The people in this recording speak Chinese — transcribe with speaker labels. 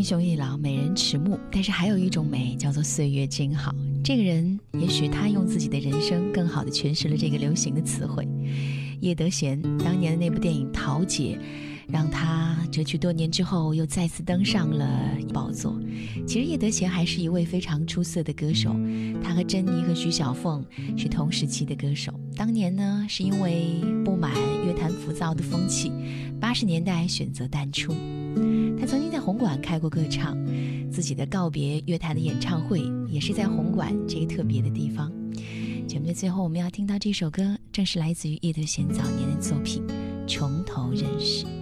Speaker 1: 雄一老，美人迟暮，但是还有一种美叫做岁月静好。这个人也许他用自己的人生更好地诠释了这个流行的词汇。叶德娴当年的那部电影《桃姐》让他谪居多年之后又再次登上了宝座。其实叶德娴还是一位非常出色的歌手，他和珍妮和徐小凤是同时期的歌手。当年呢，是因为不满乐坛浮躁的风气，80年代选择淡出。他曾经在红馆开过歌唱，自己的告别乐坛的演唱会也是在红馆这个特别的地方。节目的最后，我们要听到这首歌，正是来自于叶德娴早年的作品《从头认识》。